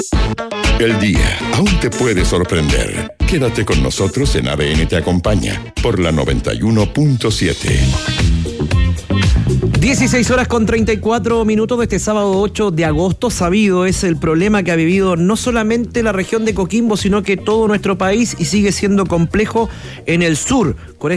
El día aún te puede sorprender. Quédate con nosotros en ADN Te Acompaña por la 91.7. 16:34 de este sábado 8 de agosto. Sabido es el problema que ha vivido no solamente la región de Coquimbo, sino que todo nuestro país, y sigue siendo complejo en el sur, con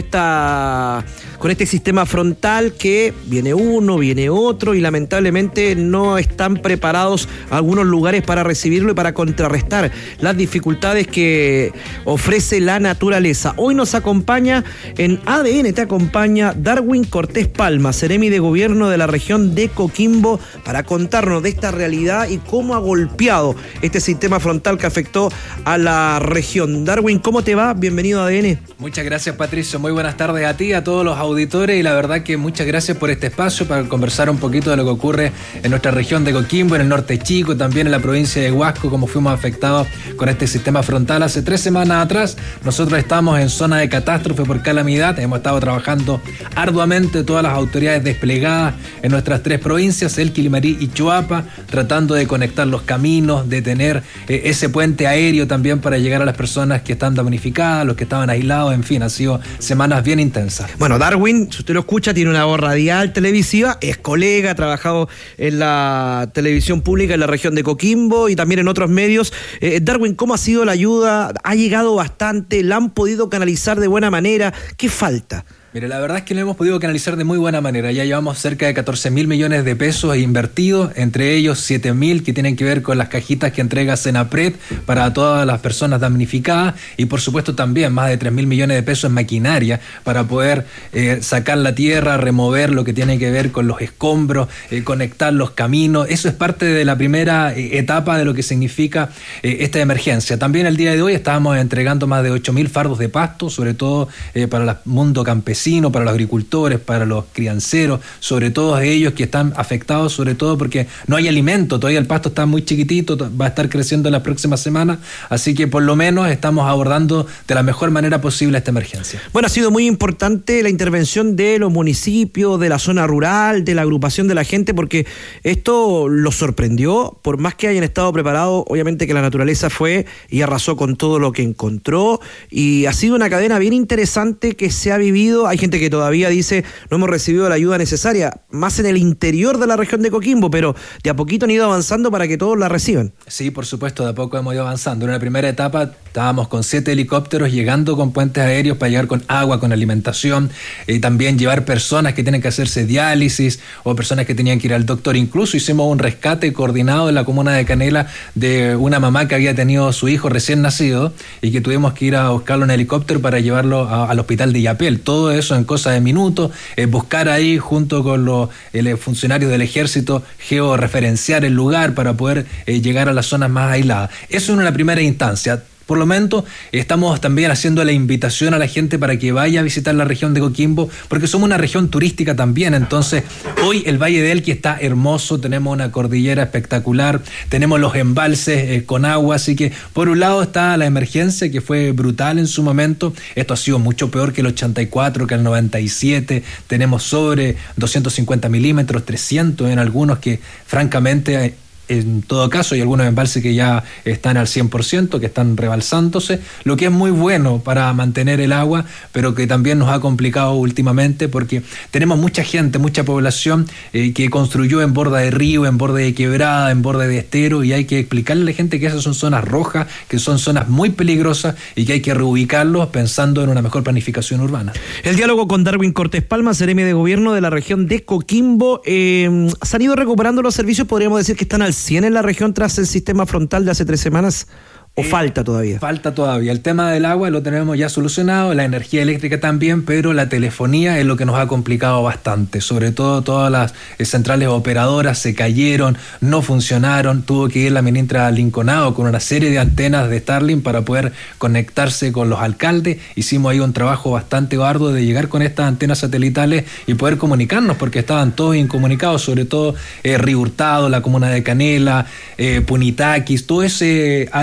este sistema frontal que viene uno, viene otro, y lamentablemente no están preparados algunos lugares para recibirlo y para contrarrestar las dificultades que ofrece la naturaleza. Hoy nos acompaña en ADN Te Acompaña Darwin Cortés Palma, seremi de gobierno de la región de Coquimbo, para contarnos de esta realidad y cómo ha golpeado este sistema frontal que afectó a la región. Darwin, ¿cómo te va? Bienvenido a ADN. Muchas gracias, Patricio. Muy buenas tardes a ti, a todos los auditores, y la verdad que muchas gracias por este espacio para conversar un poquito de lo que ocurre en nuestra región de Coquimbo, en el norte chico, también en la provincia de Huasco, como fuimos afectados con este sistema frontal hace 3 semanas atrás. Nosotros estamos en zona de catástrofe por calamidad, hemos estado trabajando arduamente, todas las autoridades desplegadas en nuestras 3 provincias, Elqui, Limarí y Choapa, tratando de conectar los caminos, de tener ese puente aéreo también para llegar a las personas que están damnificadas, los que estaban aislados. En fin, han sido semanas bien intensas. Bueno, Darwin, si usted lo escucha, tiene una voz radial televisiva, es colega, ha trabajado en la televisión pública en la región de Coquimbo y también en otros medios. Darwin, ¿cómo ha sido la ayuda? ¿Ha llegado bastante? ¿La han podido canalizar de buena manera? ¿Qué falta? Mire, la verdad es que lo hemos podido canalizar de muy buena manera. Ya llevamos cerca de 14.000 millones de pesos invertidos, entre ellos 7.000 que tienen que ver con las cajitas que entrega Senapred para todas las personas damnificadas, y por supuesto también más de 3.000 millones de pesos en maquinaria para poder sacar la tierra, remover lo que tiene que ver con los escombros, conectar los caminos. Eso es parte de la primera etapa de lo que significa esta emergencia. También el día de hoy estábamos entregando más de 8.000 fardos de pasto, sobre todo para el mundo campesino, para los agricultores, para los crianceros, sobre todo ellos que están afectados, sobre todo porque no hay alimento, todavía el pasto está muy chiquitito, va a estar creciendo en la próxima semana, así que por lo menos estamos abordando de la mejor manera posible esta emergencia. Bueno, ha sido muy importante la intervención de los municipios, de la zona rural, de la agrupación de la gente, porque esto los sorprendió, por más que hayan estado preparados. Obviamente que la naturaleza fue y arrasó con todo lo que encontró, y ha sido una cadena bien interesante que se ha vivido. Hay gente que todavía dice no hemos recibido la ayuda necesaria, más en el interior de la región de Coquimbo, pero de a poquito han ido avanzando para que todos la reciban. Sí, por supuesto, de a poco hemos ido avanzando. En la primera etapa estábamos con 7 helicópteros llegando con puentes aéreos para llegar con agua, con alimentación, y también llevar personas que tienen que hacerse diálisis o personas que tenían que ir al doctor. Incluso hicimos un rescate coordinado en la comuna de Canela de una mamá que había tenido a su hijo recién nacido y que tuvimos que ir a buscarlo en helicóptero para llevarlo al hospital de Yapel. Todo eso en cosa de minutos, buscar ahí junto con los funcionarios del ejército, georreferenciar el lugar para poder llegar a las zonas más aisladas. Eso en una primera instancia. Por lo menos estamos también haciendo la invitación a la gente para que vaya a visitar la región de Coquimbo, porque somos una región turística también. Entonces hoy el Valle de Elqui está hermoso, tenemos una cordillera espectacular, tenemos los embalses con agua, así que por un lado está la emergencia, que fue brutal en su momento. Esto ha sido mucho peor que el 84, que el 97, tenemos sobre 250 milímetros, 300 en algunos, que francamente En todo caso, hay algunos embalses que ya están al 100%, que están rebalsándose, lo que es muy bueno para mantener el agua, pero que también nos ha complicado últimamente porque tenemos mucha gente, mucha población que construyó en borda de río, en borde de quebrada, en borde de estero, y hay que explicarle a la gente que esas son zonas rojas, que son zonas muy peligrosas y que hay que reubicarlos pensando en una mejor planificación urbana. El diálogo con Darwin Cortés Palma, seremi de gobierno de la región de Coquimbo. Se han ido recuperando los servicios, podríamos decir que están al 100 en la región tras el sistema frontal de hace 3 semanas. ¿O falta todavía? Falta todavía. El tema del agua lo tenemos ya solucionado, la energía eléctrica también, pero la telefonía es lo que nos ha complicado bastante. Sobre todo todas las centrales operadoras se cayeron, no funcionaron, tuvo que ir la ministra Linconado con una serie de antenas de Starlink para poder conectarse con los alcaldes. Hicimos ahí un trabajo bastante arduo de llegar con estas antenas satelitales y poder comunicarnos, porque estaban todos incomunicados, sobre todo Río Hurtado, la comuna de Canela, Punitaquis, todo ese área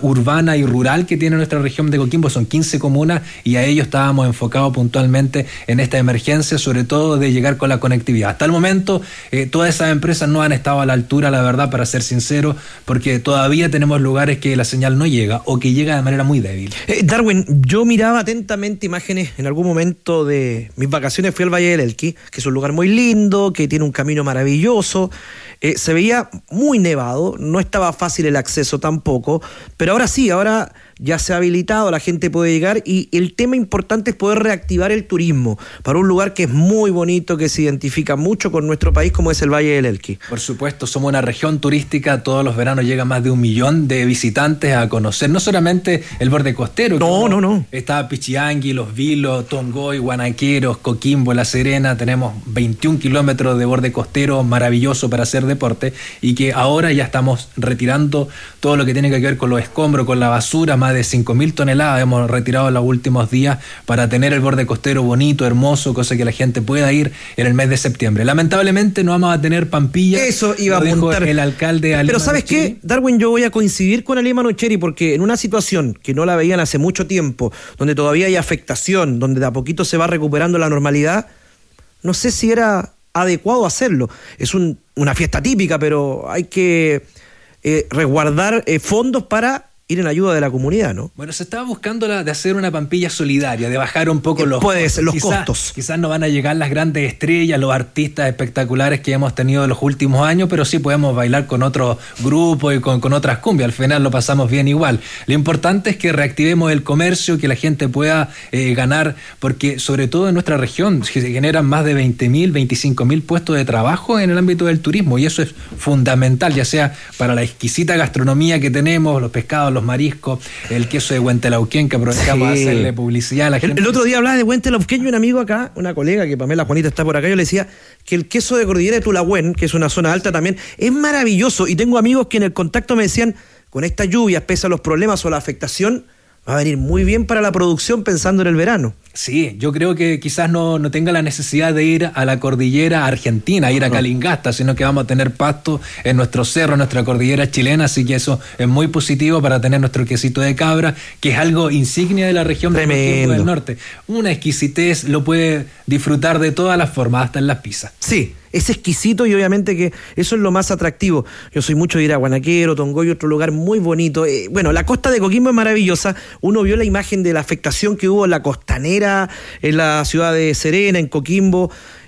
urbana y rural que tiene nuestra región de Coquimbo. Son 15 comunas y a ello estábamos enfocados puntualmente en esta emergencia, sobre todo de llegar con la conectividad. Hasta el momento, todas esas empresas no han estado a la altura, la verdad, para ser sincero, porque todavía tenemos lugares que la señal no llega o que llega de manera muy débil. Darwin, yo miraba atentamente imágenes en algún momento de mis vacaciones, fui al Valle del Elqui, que es un lugar muy lindo, que tiene un camino maravilloso. Se veía muy nevado, no estaba fácil el acceso tampoco, pero ahora sí, ahora ya se ha habilitado, la gente puede llegar y el tema importante es poder reactivar el turismo para un lugar que es muy bonito, que se identifica mucho con nuestro país como es el Valle del Elqui. Por supuesto, somos una región turística, todos los veranos llegan más de 1 millón de visitantes a conocer, no solamente el borde costero, no. Está Pichiangui, Los Vilos, Tongoy, Guanaqueros, Coquimbo, La Serena, tenemos 21 kilómetros de borde costero maravilloso para hacer deporte y que ahora ya estamos retirando todo lo que tiene que ver con los escombros, con la basura, más de 5.000 toneladas hemos retirado en los últimos días para tener el borde costero bonito, hermoso, cosa que la gente pueda ir en el mes de septiembre. Lamentablemente no vamos a tener Pampilla. Eso iba a apuntar el alcalde Alí. Pero ¿sabes qué, Darwin? Yo voy a coincidir con Alí Manucheri porque en una situación que no la veían hace mucho tiempo, donde todavía hay afectación, donde de a poquito se va recuperando la normalidad, no sé si era adecuado hacerlo. Es una fiesta típica, pero hay que resguardar fondos para ir en ayuda de la comunidad, ¿no? Bueno, se estaba buscando de hacer una Pampilla solidaria, de bajar un poco los costos. Quizás no van a llegar las grandes estrellas, los artistas espectaculares que hemos tenido en los últimos años, pero sí podemos bailar con otros grupos y con otras cumbias. Al final lo pasamos bien igual. Lo importante es que reactivemos el comercio, que la gente pueda ganar, porque sobre todo en nuestra región se generan más de 20.000, 25.000 puestos de trabajo en el ámbito del turismo, y eso es fundamental, ya sea para la exquisita gastronomía que tenemos, los pescados, los mariscos, el queso de Huentelauquén, que aprovechamos a hacerle publicidad a la gente. El otro día hablaba de Huentelauquén y un amigo acá, una colega, que Pamela Juanita está por acá, yo le decía que el queso de Cordillera de Tulahuen, que es una zona alta también, es maravilloso, y tengo amigos que en el contacto me decían, con estas lluvias, pese a los problemas o la afectación, va a venir muy bien para la producción pensando en el verano. Sí, yo creo que quizás no tenga la necesidad de ir a la cordillera argentina, ir a Calingasta, sino que vamos a tener pasto en nuestro cerro, en nuestra cordillera chilena, así que eso es muy positivo para tener nuestro quesito de cabra, que es algo insignia de la región del norte. Una exquisitez, lo puede disfrutar de todas las formas, hasta en las pizzas. Sí, es exquisito y obviamente que eso es lo más atractivo. Yo soy mucho de ir a Guanaquero, Tongoy, otro lugar muy bonito. Bueno, la costa de Coquimbo es maravillosa. Uno vio la imagen de la afectación que hubo en la costanera, en la ciudad de Serena, en Coquimbo.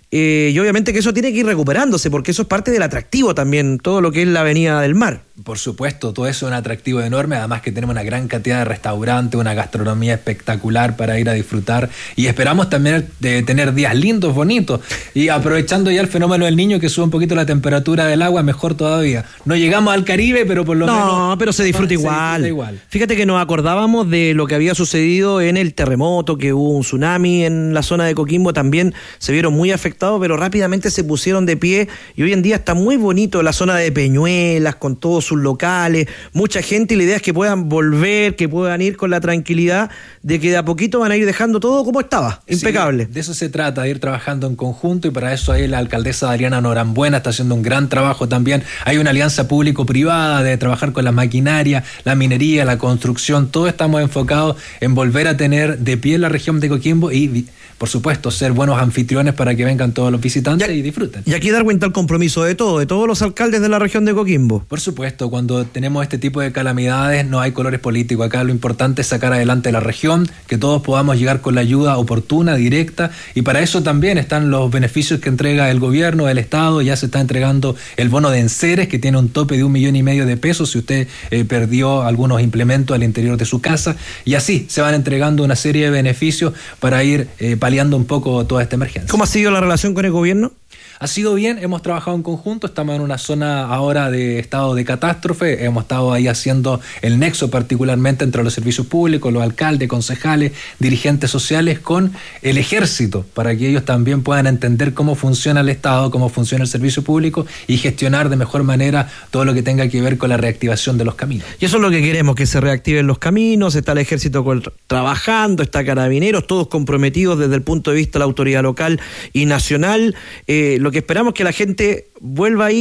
Y obviamente que eso tiene que ir recuperándose, porque eso es parte del atractivo también, todo lo que es la avenida del mar. Por supuesto, todo eso es un atractivo enorme, además que tenemos una gran cantidad de restaurantes, una gastronomía espectacular para ir a disfrutar, y esperamos también tener días lindos, bonitos, y aprovechando ya el fenómeno del Niño, que sube un poquito la temperatura del agua, mejor todavía. No llegamos al Caribe, pero por lo menos... No, pero se disfruta igual. Fíjate que nos acordábamos de lo que había sucedido en el terremoto, que hubo un tsunami en la zona de Coquimbo, también se vieron muy afectados, pero rápidamente se pusieron de pie, y hoy en día está muy bonito la zona de Peñuelas, con todos sus locales, mucha gente, y la idea es que puedan volver, que puedan ir con la tranquilidad de que de a poquito van a ir dejando todo como estaba, impecable. Sí, de eso se trata, de ir trabajando en conjunto, y para eso ahí la alcaldesa Adriana Norambuena está haciendo un gran trabajo también. Hay una alianza público-privada de trabajar con la maquinaria, la minería, la construcción, todos estamos enfocados en volver a tener de pie la región de Coquimbo y, por supuesto, ser buenos anfitriones para que vengan todos los visitantes y disfruten. Y aquí Darwin está el compromiso de todos los alcaldes de la región de Coquimbo. Por supuesto, cuando tenemos este tipo de calamidades no hay colores políticos. Acá lo importante es sacar adelante la región, que todos podamos llegar con la ayuda oportuna, directa, y para eso también están los beneficios que entrega el gobierno, el Estado. Ya se está entregando el bono de enseres, que tiene un tope de 1,5 millones de pesos si usted perdió algunos implementos al interior de su casa, y así se van entregando una serie de beneficios para ir paliando un poco toda esta emergencia. ¿Cómo ha sido la relación con el gobierno? Ha sido bien, hemos trabajado en conjunto, estamos en una zona ahora de estado de catástrofe, hemos estado ahí haciendo el nexo particularmente entre los servicios públicos, los alcaldes, concejales, dirigentes sociales con el ejército, para que ellos también puedan entender cómo funciona el Estado, cómo funciona el servicio público y gestionar de mejor manera todo lo que tenga que ver con la reactivación de los caminos. Y eso es lo que queremos, que se reactiven los caminos. Está el ejército trabajando, está Carabineros, todos comprometidos desde el punto de vista de la autoridad local y nacional. Lo que esperamos es que la gente vuelva a ir,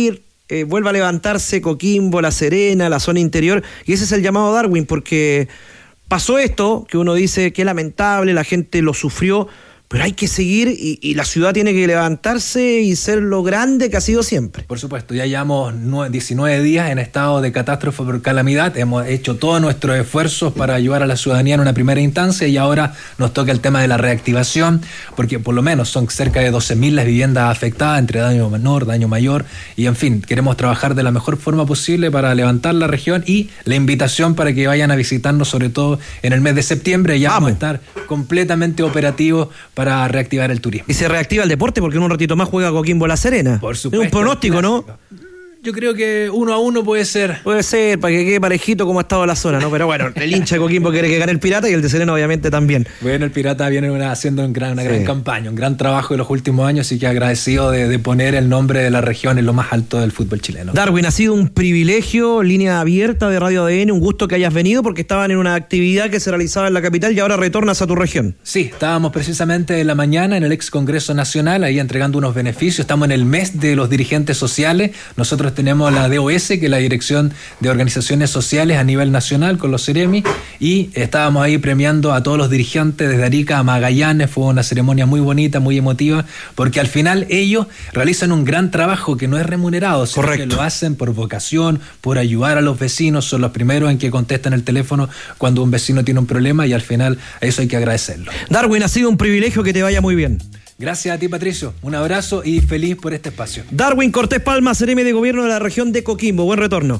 vuelva a levantarse Coquimbo, La Serena, la zona interior, y ese es el llamado Darwin, porque pasó esto, que uno dice que lamentable, la gente lo sufrió, pero hay que seguir y la ciudad tiene que levantarse y ser lo grande que ha sido siempre. Por supuesto, ya llevamos 19 días en estado de catástrofe por calamidad, hemos hecho todos nuestros esfuerzos para ayudar a la ciudadanía en una primera instancia y ahora nos toca el tema de la reactivación, porque por lo menos son cerca de 12.000 las viviendas afectadas entre daño menor, daño mayor, y en fin, queremos trabajar de la mejor forma posible para levantar la región y la invitación para que vayan a visitarnos, sobre todo en el mes de septiembre, ya vamos a estar completamente operativos para reactivar el turismo. Y se reactiva el deporte porque en un ratito más juega Coquimbo La Serena. Por supuesto. Es un pronóstico, ¿no? Yo creo que 1-1 puede ser. Puede ser, para que quede parejito como ha estado la zona, ¿no? Pero bueno, el hincha de Coquimbo quiere que gane el Pirata y el de Serena obviamente también. Bueno, el Pirata viene haciendo una gran campaña, un gran trabajo en los últimos años, así que agradecido de poner el nombre de la región en lo más alto del fútbol chileno. Darwin, ha sido un privilegio, línea abierta de Radio ADN, un gusto que hayas venido porque estaban en una actividad que se realizaba en la capital y ahora retornas a tu región. Sí, estábamos precisamente en la mañana en el ex Congreso Nacional, ahí entregando unos beneficios, estamos en el mes de los dirigentes sociales, nosotros tenemos la DOS, que es la Dirección de Organizaciones Sociales a nivel nacional con los Ceremi, y estábamos ahí premiando a todos los dirigentes desde Arica a Magallanes. Fue una ceremonia muy bonita, muy emotiva, porque al final ellos realizan un gran trabajo que no es remunerado, sino que lo hacen por vocación, por ayudar a los vecinos, son los primeros en que contestan el teléfono cuando un vecino tiene un problema y al final a eso hay que agradecerlo. Darwin, ha sido un privilegio, que te vaya muy bien. Gracias a ti, Patricio. Un abrazo y feliz por este espacio. Darwin Cortés Palma, CRM de Gobierno de la región de Coquimbo. Buen retorno.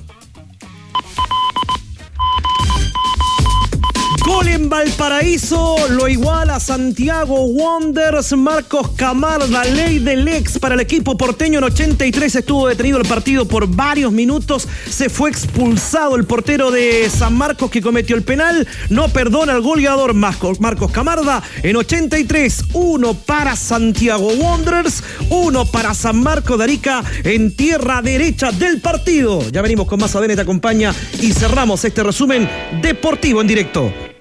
Gol en Valparaíso, lo iguala Santiago Wanderers. Marcos Camarda, ley del ex para el equipo porteño. En 83 estuvo detenido el partido por varios minutos. Se fue expulsado el portero de San Marcos que cometió el penal. No perdona al goleador Marcos Camarda. En 83, 1 para Santiago Wanderers, 1 para San Marcos de Arica en tierra derecha del partido. Ya venimos con más. ADN te acompaña y cerramos este resumen deportivo en directo.